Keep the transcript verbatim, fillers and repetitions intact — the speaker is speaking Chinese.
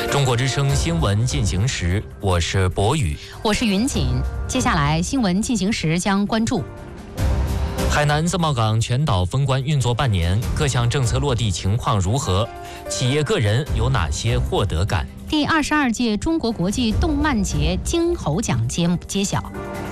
中国之声新闻进行时，我是博宇， 我是云锦。接下来新闻进行时将关注海南自贸港全岛封关运作半年，各项政策落地情况如何？企业个人有哪些获得感？ 第二十二届中国国际动漫节金猴奖揭揭晓。